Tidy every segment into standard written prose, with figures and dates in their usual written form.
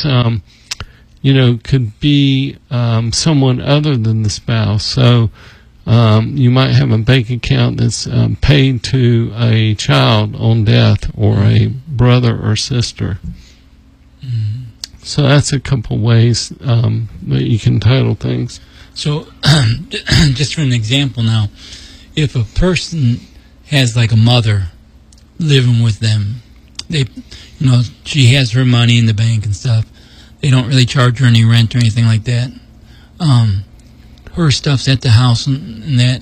could be someone other than the spouse. So you might have a bank account that's paid to a child on death or a brother or sister. Mm-hmm. So that's a couple ways that you can title things. So just for an example now, if a person has like a mother living with them, she has her money in the bank and stuff. They don't really charge her any rent or anything like that. Her stuff's at the house and that.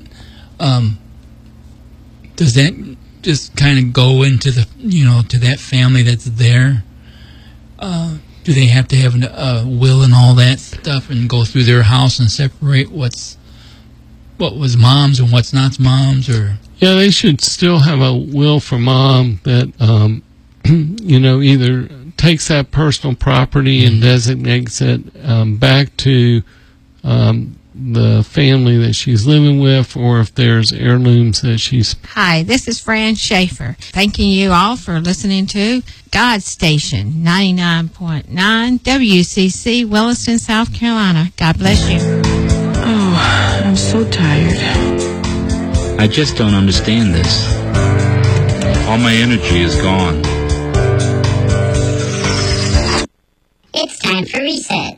Does that just kind of go into the to that family that's there? Do they have to have a will and all that stuff and go through their house and separate what was mom's and what's not mom's? Or yeah, they should still have a will for mom that either takes that personal property and designates it back to the family that she's living with, or if there's heirlooms that she's... Hi, this is Fran Schaefer. Thanking you all for listening to God's Station, 99.9 WCC, Williston, South Carolina. God bless you. Oh, I'm so tired. I just don't understand this. All my energy is gone. It's time for Reset.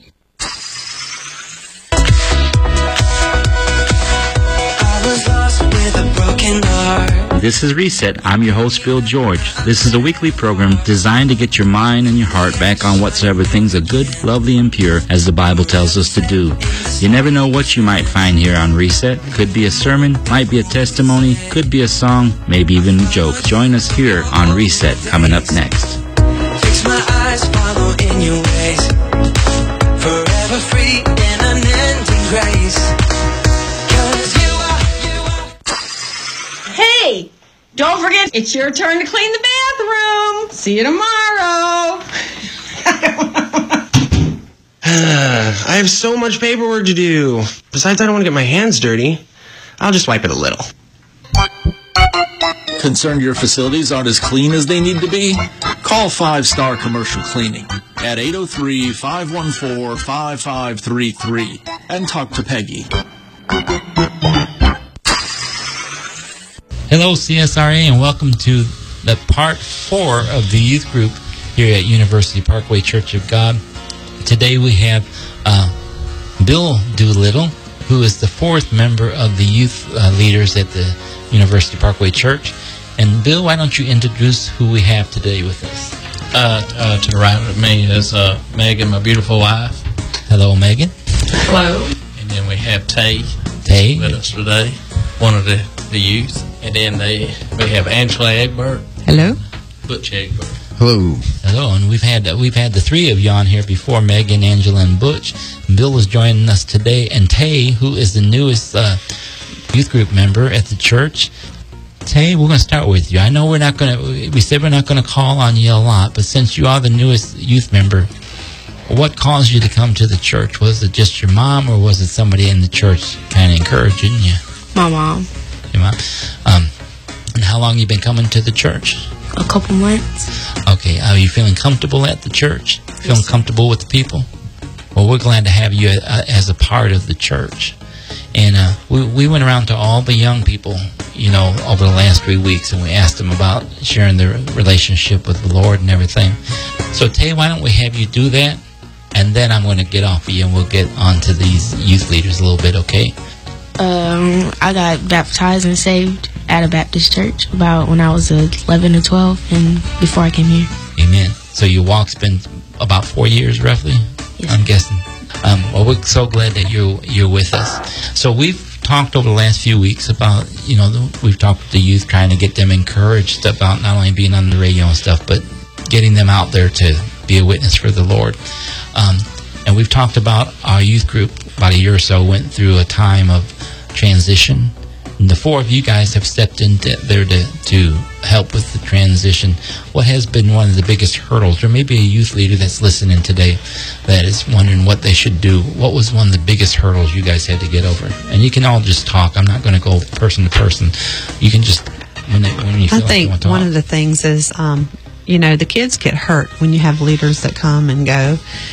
This is Reset. I'm your host, Bill George. This is a weekly program designed to get your mind and your heart back on whatsoever things are good, lovely, and pure, as the Bible tells us to do. You never know what you might find here on Reset. Could be a sermon, might be a testimony, could be a song, maybe even a joke. Join us here on Reset, coming up next. Fix my eyes, follow in your ways. Forever free in unending grace. Hey, don't forget, it's your turn to clean the bathroom. See you tomorrow. I have so much paperwork to do. Besides, I don't want to get my hands dirty. I'll just wipe it a little. Concerned your facilities aren't as clean as they need to be? Call 5 Star Commercial Cleaning at 803-514-5533 and talk to Peggy. Hello, CSRA, and welcome to the part 4 of the youth group here at University Parkway Church of God. Today we have Bill Doolittle, who is the 4th member of the youth leaders at the University Parkway Church. And Bill, why don't you introduce who we have today with us? To the right of me is Megan, my beautiful wife. Hello, Megan. Hello. And then we have Tay with us today, one of the youth. And then we have Angela Egbert. Hello. Butch Egbert. Hello. Hello, and we've had the 3 of you on here before, Megan, Angela, and Butch. And Bill is joining us today, and Tay, who is the newest youth group member at the church. Tay, we're going to start with you. I know we said we're not going to call on you a lot, but since you are the newest youth member, what caused you to come to the church? Was it just your mom, or was it somebody in the church kind of encouraging you? My mom. Your mom. And how long you been coming to the church? A couple months. Okay. Are you feeling comfortable at the church? Feeling comfortable with the people? Well, we're glad to have you as a part of the church. And we went around to all the young people, over the last 3 weeks, and we asked them about sharing their relationship with the Lord and everything. So, Tay, why don't we have you do that? And then I'm going to get off of you, and we'll get on to these youth leaders a little bit, okay? I got baptized and saved at a Baptist church about when I was 11 or 12 and before I came here. Amen. So your walk's been about 4 years, roughly? Yes. I'm guessing. Well, we're so glad that you're with us. So we've talked over the last few weeks about, we've talked with the youth, trying to get them encouraged about not only being on the radio and stuff, but getting them out there to be a witness for the Lord. And we've talked about our youth group about a year or so went through a time of transition. And the 4 of you guys have stepped in there to help with the transition. What has been one of the biggest hurdles, or maybe a youth leader that's listening today that is wondering what they should do? What was one of the biggest hurdles you guys had to get over? And you can all just talk. I'm not going to go person to person. You can just, when you feel like you want to talk. One of the things is, the kids get hurt when you have leaders that come and go.